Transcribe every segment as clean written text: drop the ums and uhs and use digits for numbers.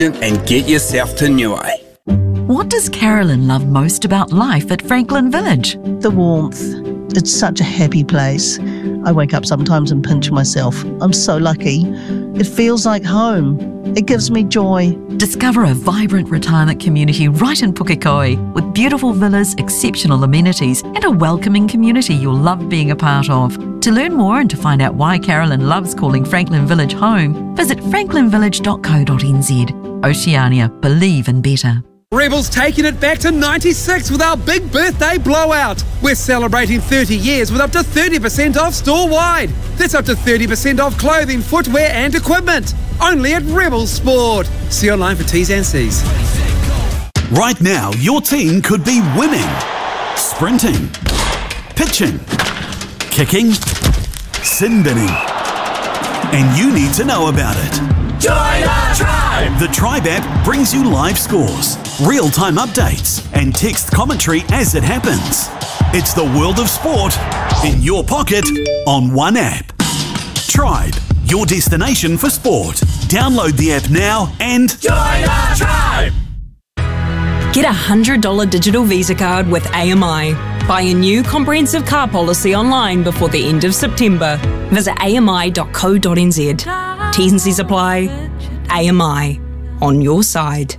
and get yourself to Niue. What does Carolyn love most about life at Franklin Village? The warmth. It's such a happy place. I wake up sometimes and pinch myself. I'm so lucky. It feels like home. It gives me joy. Discover a vibrant retirement community right in Pukekohe with beautiful villas, exceptional amenities and a welcoming community you'll love being a part of. To learn more and to find out why Carolyn loves calling Franklin Village home, visit franklinvillage.co.nz. Oceania, believe in better. Rebel's taking it back to 96 with our big birthday blowout. We're celebrating 30 years with up to 30% off store-wide. That's up to 30% off clothing, footwear and equipment. Only at Rebel Sport. See online for T's and C's. Right now, your team could be winning, sprinting, pitching, kicking, sin binning. And you need to know about it. Join our tribe! The Tribe app brings you live scores, real-time updates, and text commentary as it happens. It's the world of sport in your pocket on one app. Tribe, your destination for sport. Download the app now and join our tribe! Get a $100 digital Visa card with AMI. Buy a new comprehensive car policy online before the end of September. Visit ami.co.nz. T's and C's apply. AMI. On your side.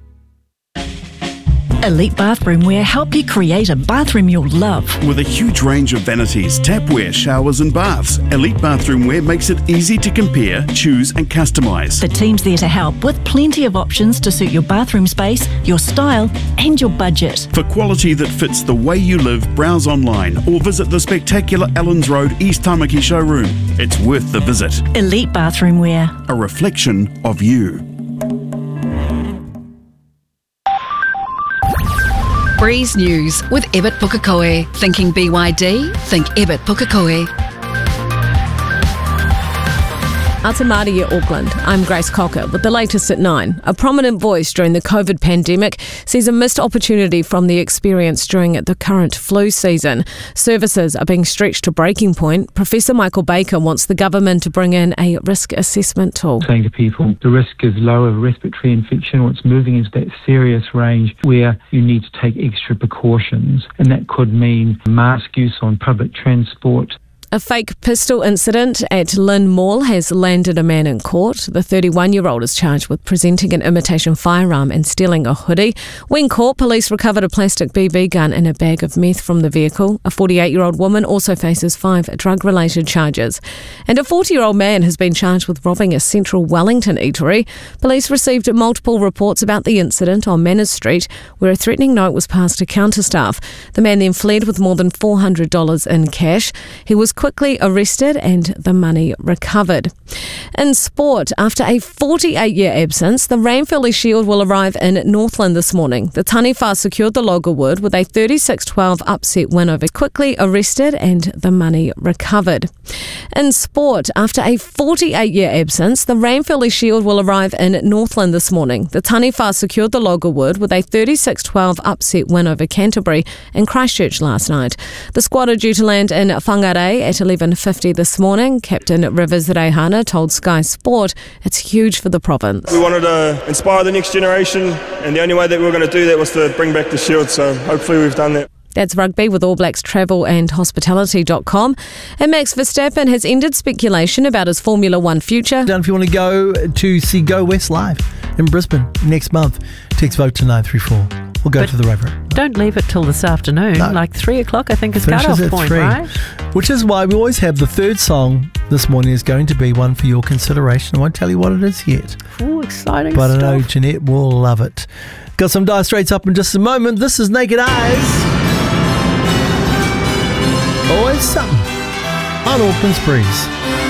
Elite Bathroomwear help you create a bathroom you'll love. With a huge range of vanities, tapware, showers and baths, Elite Bathroomwear makes it easy to compare, choose and customise. The team's there to help with plenty of options to suit your bathroom space, your style and your budget. For quality that fits the way you live, browse online or visit the spectacular Ellens Road East Tamaki showroom. It's worth the visit. Elite Bathroomwear. A reflection of you. Breeze News with Ebert Pukekohe. Thinking BYD? Think Ebert Pukekohe. Atamari at Auckland. I'm Grace Cocker with the latest at 9. A prominent voice during the COVID pandemic sees a missed opportunity from the experience during the current flu season. Services are being stretched to breaking point. Professor Michael Baker wants the government to bring in a risk assessment tool. Saying to people, the risk is low of respiratory infection or it's moving into that serious range where you need to take extra precautions. And that could mean mask use on public transport. A fake pistol incident at Lynn Mall has landed a man in court. The 31-year-old is charged with presenting an imitation firearm and stealing a hoodie. When caught, police recovered a plastic BB gun and a bag of meth from the vehicle. A 48-year-old woman also faces 5 drug-related charges. And a 40-year-old man has been charged with robbing a central Wellington eatery. Police received multiple reports about the incident on Manners Street, where a threatening note was passed to counter staff. The man then fled with more than $400 in cash. He was quickly arrested and the money recovered. In sport, after a 48-year absence, the Ranfurly Shield will arrive in Northland this morning. The Taniwha secured the Loggerwood with a 36-12 upset win over quickly arrested and the money recovered. In sport, after a 48-year absence, the Ranfurly Shield will arrive in Northland this morning. The Taniwha secured the Loggerwood with a 36-12 upset win over Canterbury in Christchurch last night. The squad are due to land in Whangarei at 11:50 this morning. Captain Rivers Reihana told Sky Sport it's huge for the province. We wanted to inspire the next generation, and the only way that we were going to do that was to bring back the Shield, so hopefully we've done that. That's rugby with All Blacks Travel and Hospitality.com. And Max Verstappen has ended speculation about his Formula One future. If you want to go to see Go West live in Brisbane next month, text vote to 934. We'll go to the Rover. Don't leave it till this afternoon. No. Like 3 o'clock, I think, is Finishes cut-off point, 3. right? Which is why we always have the third song this morning is going to be one for your consideration. I won't tell you what it is yet. Oh, exciting but stuff. I know Jeanette will love it. Got some Dire Straits up in just a moment. This is Naked Eyes. Always something on Auckland's Breeze.